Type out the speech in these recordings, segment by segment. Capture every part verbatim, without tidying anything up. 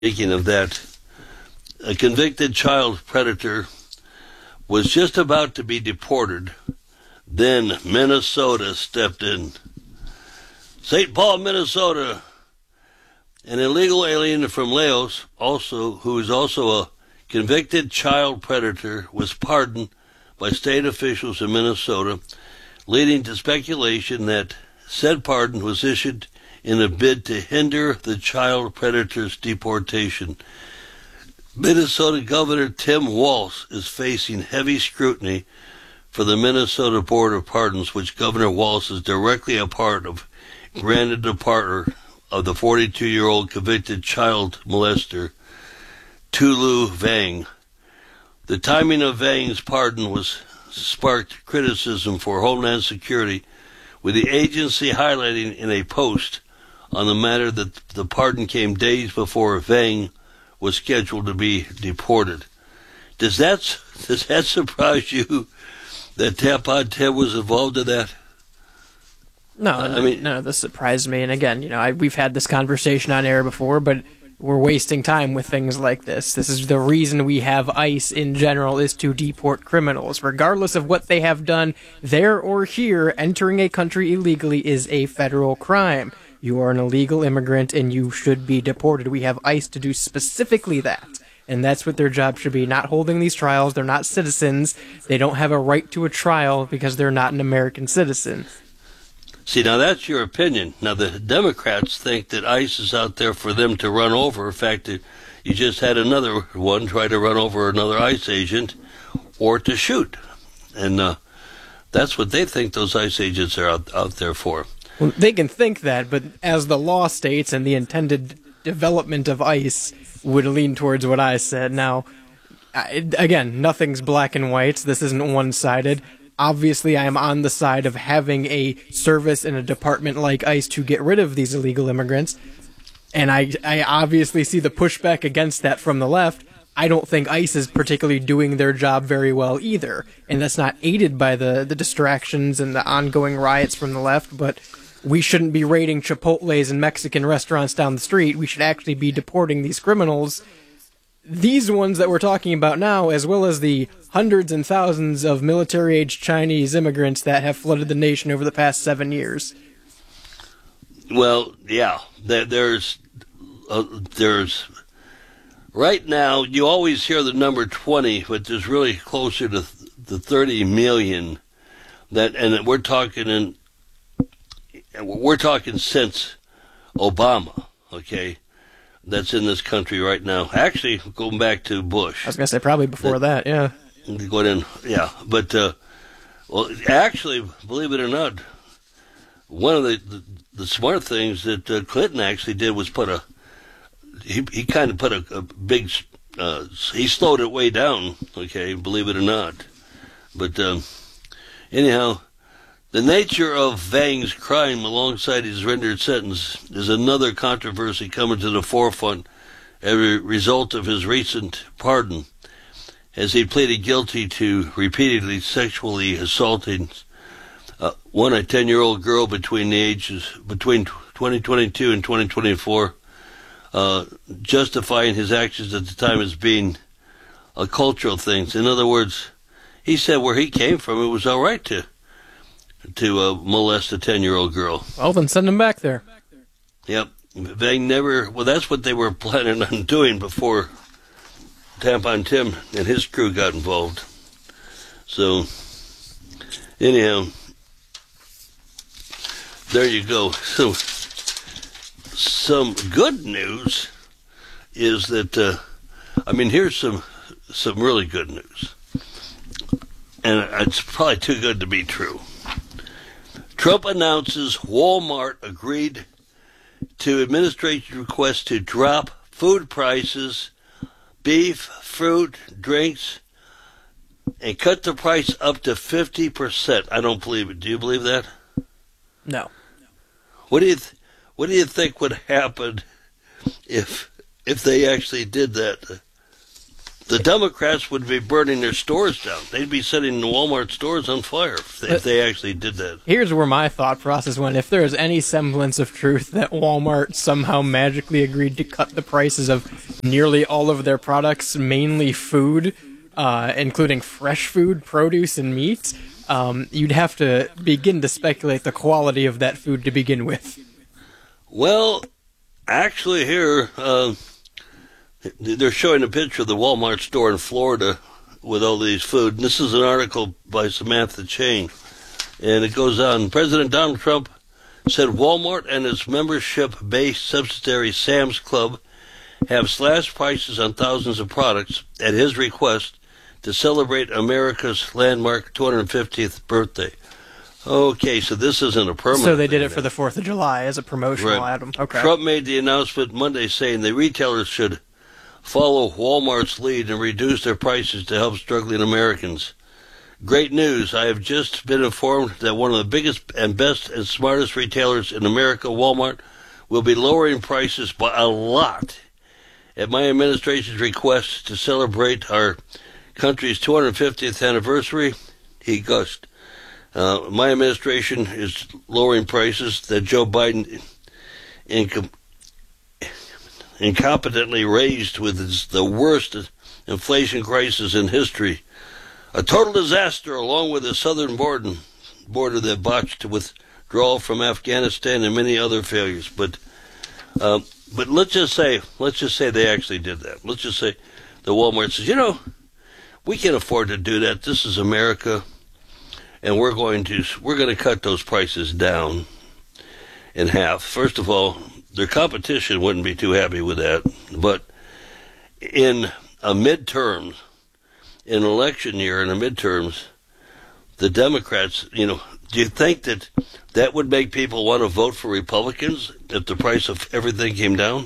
Speaking of that, a convicted child predator was just about to be deported. Then Minnesota stepped in. Saint Paul, Minnesota, an illegal alien from Laos, also who is also a convicted child predator, was pardoned by state officials in Minnesota, leading to speculation that said pardon was issued in a bid to hinder the child predator's deportation. Minnesota Governor Tim Walz is facing heavy scrutiny for the Minnesota Board of Pardons, which Governor Walz is directly a part of, granted the pardon of the forty-two-year-old convicted child molester, Tulu Vang. The timing of Vang's pardon was sparked criticism for Homeland Security, with the agency highlighting in a post on the matter that the pardon came days before Vang was scheduled to be deported. Does that does that surprise you that Tampon Tim was involved in that? No, uh, no, I mean, no, this surprised me. And again, you know, I, we've had this conversation on air before, but we're wasting time with things like this. This is the reason we have ICE in general, is to deport criminals. Regardless of what they have done there or here, entering a country illegally is a federal crime. You are an illegal immigrant and you should be deported. We have ICE to do specifically that. And that's what their job should be, not holding these trials. They're not citizens. They don't have a right to a trial because they're not an American citizen. See, now that's your opinion. Now the Democrats think that ICE is out there for them to run over. In fact, you just had another one try to run over another ICE agent or to shoot. And uh, that's what they think those ICE agents are out, out there for. Well, they can think that, but as the law states and the intended development of ICE would lean towards what I said. Now, I, again, nothing's black and white. This isn't one-sided. Obviously, I am on the side of having a service in a department like ICE to get rid of these illegal immigrants. And I, I obviously see the pushback against that from the left. I don't think ICE is particularly doing their job very well either. And that's not aided by the, the distractions and the ongoing riots from the left, but we shouldn't be raiding Chipotles and Mexican restaurants down the street. We should actually be deporting these criminals. These ones that we're talking about now, as well as the hundreds and thousands of military-aged Chinese immigrants that have flooded the nation over the past seven years. Well, yeah, there, there's, uh, there's, right now, you always hear the number twenty, but there's really closer to the thirty million that, and we're talking in, we're talking since Obama, okay, that's in this country right now. Actually, going back to Bush. I was going to say probably before that, that yeah. Going in, yeah, but, uh, well, actually, believe it or not, one of the, the, the smart things that uh, Clinton actually did was put a, he, he kind of put a, a big, uh, he slowed it way down, okay, believe it or not. But, um, anyhow, the nature of Vang's crime alongside his rendered sentence is another controversy coming to the forefront as a result of his recent pardon, as he pleaded guilty to repeatedly sexually assaulting uh, one a ten-year-old girl between the ages between twenty twenty-two and twenty twenty-four, uh, justifying his actions at the time as being a cultural thing. In other words, he said where he came from, it was all right to to uh, molest a ten-year-old girl. Well, then send him back there. Yep. Vang never, well, that's what they were planning on doing before Tampon Tim and his crew got involved. So, anyhow, there you go. So, some good news is that, uh, I mean, here's some, some really good news. And it's probably too good to be true. Trump announces Walmart agreed to administration request to drop food prices, beef, fruit, drinks, and cut the price up to fifty percent. I don't believe it. Do you believe that? No. What do you th- what do you think would happen if if they actually did that? the Democrats would be burning their stores down. They'd be setting the Walmart stores on fire if they, if they actually did that. Here's where my thought process went. If there is any semblance of truth that Walmart somehow magically agreed to cut the prices of nearly all of their products, mainly food, uh, including fresh food, produce, and meat, um, you'd have to begin to speculate the quality of that food to begin with. Well, actually here... Uh, They're showing a picture of the Walmart store in Florida with all these food. And this is an article by Samantha Chain. And it goes on. President Donald Trump said Walmart and its membership-based subsidiary Sam's Club have slashed prices on thousands of products at his request to celebrate America's landmark two hundred fiftieth birthday. Okay, so this isn't a permanent So they did thing it for now. the fourth of July as a promotional Right. item. Okay. Trump made the announcement Monday saying the retailers should follow Walmart's lead and reduce their prices to help struggling Americans. Great news. I have just been informed that one of the biggest and best and smartest retailers in America, Walmart, will be lowering prices by a lot at my administration's request to celebrate our country's two hundred fiftieth anniversary. He gushed. Uh, my administration is lowering prices that Joe Biden income incompetently raised with its, the worst inflation crisis in history. A total disaster, along with the southern border, border that botched withdrawal from Afghanistan and many other failures. But uh, but let's just say, let's just say they actually did that. Let's just say the Walmart says, you know, we can afford to do that. This is America, and we're going to we're going to cut those prices down in half. First of all, their competition wouldn't be too happy with that, but in a midterm, in an election year, in a midterms, the Democrats, you know, do you think that that would make people want to vote for Republicans if the price of everything came down?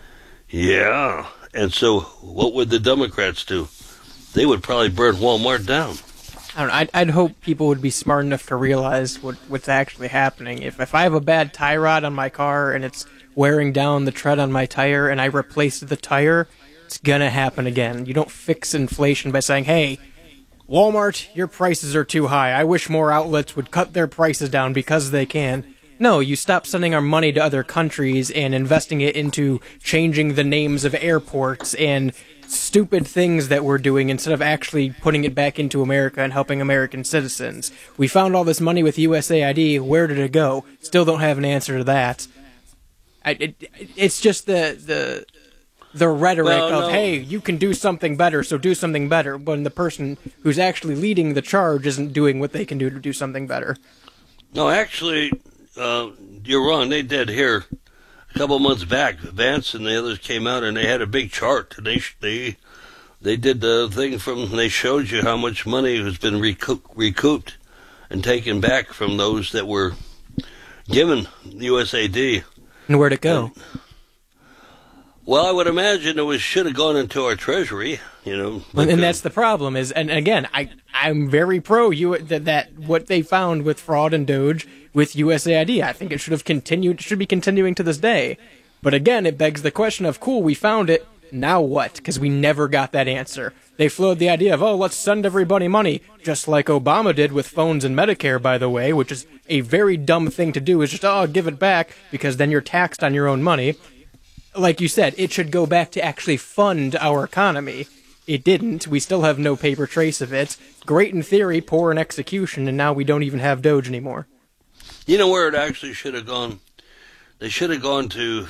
Yeah. And so what would the Democrats do? They would probably burn Walmart down. I don't know, I'd, I'd hope people would be smart enough to realize what, what's actually happening. If if I have a bad tie rod on my car and it's wearing down the tread on my tire and I replace the tire, it's going to happen again. You don't fix inflation by saying, hey, Walmart, your prices are too high. I wish more outlets would cut their prices down because they can. No, you stop sending our money to other countries and investing it into changing the names of airports and stupid things that we're doing instead of actually putting it back into America and helping American citizens. We found all this money with U S A I D. Where did it go? Still don't have an answer to that. I, it, it's just the the the rhetoric well, of, no. hey, you can do something better, so do something better, when the person who's actually leading the charge isn't doing what they can do to do something better. No, actually, uh, you're wrong. They did here. A couple months back, Vance and the others came out and they had a big chart. They they they did the thing from. They showed you how much money has been recoup, recouped and taken back from those that were given U S A I D. And where'd it go? And, well, I would imagine it was should have gone into our treasury. You know, and, and that's the problem. Is and again, I I'm very pro you that, that what they found with fraud and Doge with U S A I D. I think it should have continued. Should be continuing to this day. But again, it begs the question of, cool, we found it. Now what? Because we never got that answer. They floated the idea of, oh, let's send everybody money, just like Obama did with phones and Medicare, by the way, which is a very dumb thing to do. Is just, oh, give it back because then you're taxed on your own money. Like you said, it should go back to actually fund our economy. It didn't. We still have no paper trace of it. Great in theory, poor in execution, and now we don't even have Doge anymore. You know where it actually should have gone? They should have gone to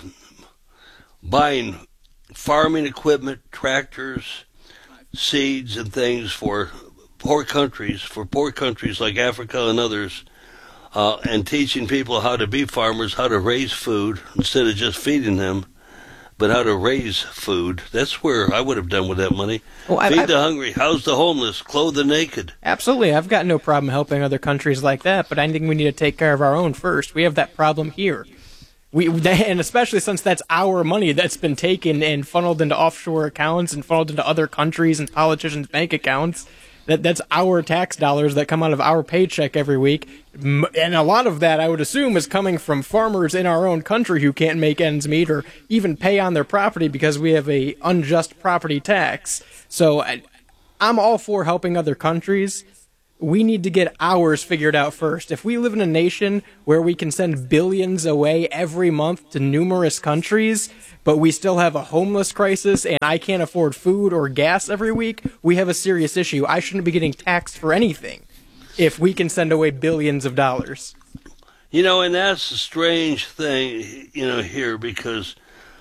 buying farming equipment, tractors, seeds, and things for poor countries, for poor countries like Africa and others, uh, and teaching people how to be farmers, how to raise food instead of just feeding them, but how to raise food. That's where I would have done with that money. Well, I, Feed I, the hungry, house the homeless, clothe the naked. Absolutely. I've got no problem helping other countries like that, but I think we need to take care of our own first. We have that problem here. We And especially since that's our money that's been taken and funneled into offshore accounts and funneled into other countries and politicians' bank accounts. That that's our tax dollars that come out of our paycheck every week. And a lot of that, I would assume, is coming from farmers in our own country who can't make ends meet or even pay on their property because we have a unjust property tax. So I, I'm all for helping other countries. We need to get ours figured out first. If we live in a nation where we can send billions away every month to numerous countries, but we still have a homeless crisis and I can't afford food or gas every week, we have a serious issue. I shouldn't be getting taxed for anything if we can send away billions of dollars. You know, and that's a strange thing, you know, here because,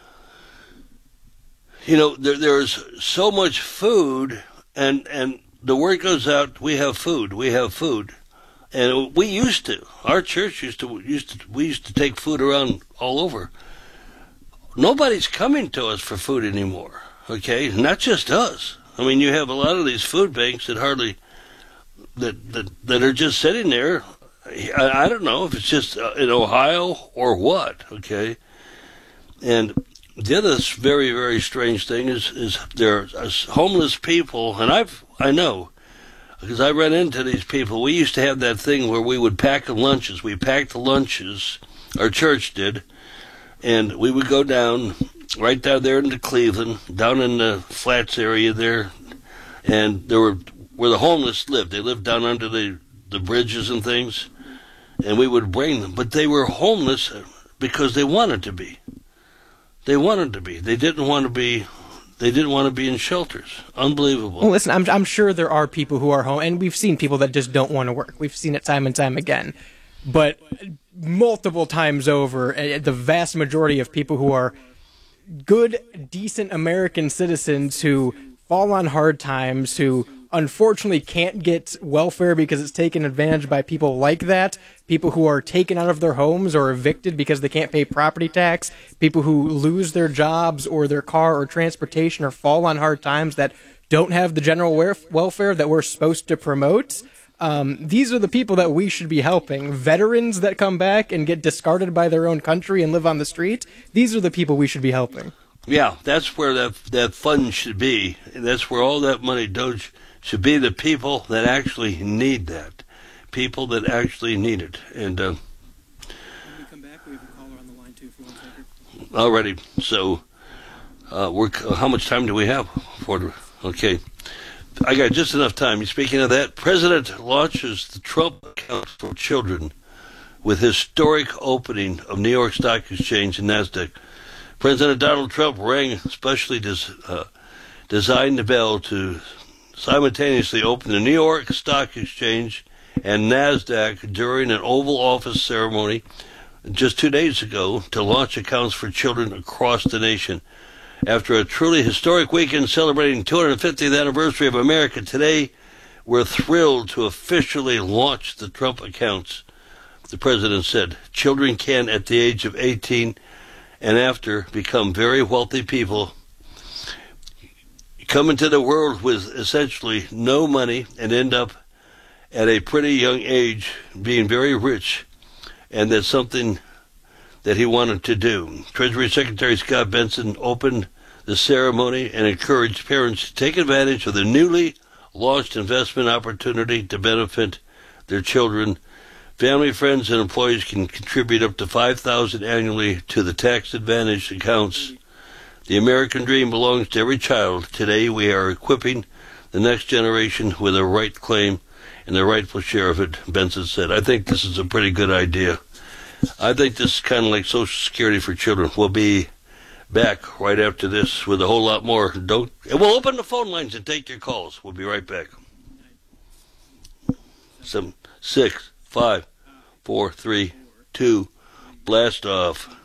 you know, there, there's so much food and, and, the word goes out, we have food, we have food. And we used to. Our church used to, used to, we used to take food around all over. Nobody's coming to us for food anymore, okay? Not just us. I mean, you have a lot of these food banks that hardly, that, that, that are just sitting there. I, I don't know if it's just in Ohio or what, okay? And the other very, very strange thing is, is there are homeless people, and I've, I know, because I ran into these people. We used to have that thing where we would pack the lunches. We packed the lunches, our church did, and we would go down, right down there into Cleveland, down in the flats area there, and there were, where the homeless lived. They lived down under the, the bridges and things, and we would bring them. But they were homeless because they wanted to be. They wanted to be. They didn't want to be... They didn't want to be in shelters. Unbelievable. Well, listen, I'm, I'm sure there are people who are home, and we've seen people that just don't want to work. We've seen it time and time again. But multiple times over, the vast majority of people who are good, decent American citizens who fall on hard times, who unfortunately can't get welfare because it's taken advantage by people like that, people who are taken out of their homes or evicted because they can't pay property tax, people who lose their jobs or their car or transportation or fall on hard times that don't have the general welfare that we're supposed to promote. Um, these are the people that we should be helping. Veterans that come back and get discarded by their own country and live on the street, these are the people we should be helping. Yeah, that's where that that fund should be. That's where all that money does should be, the people that actually need that. People that actually need it. And uh, when we come back, we have a caller on the line too if you want to take her. Alrighty. So uh, we're how much time do we have for okay. I got just enough time. Speaking of that, President launches the Trump account for children with historic opening of New York Stock Exchange and NASDAQ. President Donald Trump rang specially des, uh, designed the bell to simultaneously open the New York Stock Exchange and NASDAQ during an Oval Office ceremony just two days ago to launch accounts for children across the nation. After a truly historic weekend celebrating the two hundred fiftieth anniversary of America, today we're thrilled to officially launch the Trump accounts, the president said. Children can, at the age of eighteen and after, become very wealthy people, come into the world with essentially no money and end up at a pretty young age being very rich, and that's something that he wanted to do. Treasury Secretary Scott Benson opened the ceremony and encouraged parents to take advantage of the newly launched investment opportunity to benefit their children. Family, friends, and employees can contribute up to five thousand dollars annually to the tax-advantaged accounts. The American dream belongs to every child. Today we are equipping the next generation with a right claim and the rightful share of it, Benson said. I think this is a pretty good idea. I think this is kind of like Social Security for children. We'll be back right after this with a whole lot more. Don't, and we'll open the phone lines and take your calls. We'll be right back. Seven, six, five, four, three, two, blast off.